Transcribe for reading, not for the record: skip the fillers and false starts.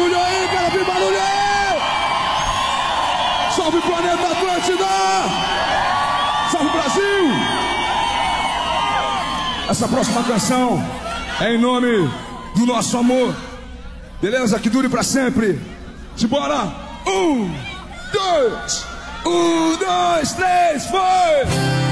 barulho aí, quero ouvir barulho aí! Salve Planeta Atlântida! Salve Brasil! Essa próxima canção é em nome do nosso amor. Beleza? Que dure pra sempre. Simbora! 1, 2, 1, 2, 3, foi!